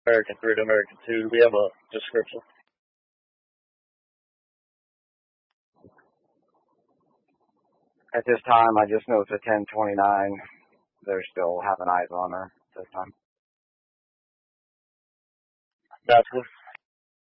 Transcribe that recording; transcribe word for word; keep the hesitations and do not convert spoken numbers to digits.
American three to American two. Do we have a description? At this time, I just know it's a ten twenty-nine. They're still having eyes on her at this time. That's what